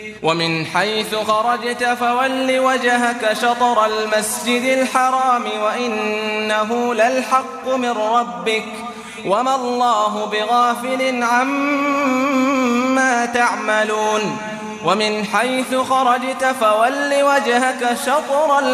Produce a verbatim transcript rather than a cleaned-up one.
ومن حيث خرجت فول وجهك شطر المسجد الحرام وإنه للحق من ربك وما الله بغافل عما تعملون ومن حيث خرجت فول وجهك شطر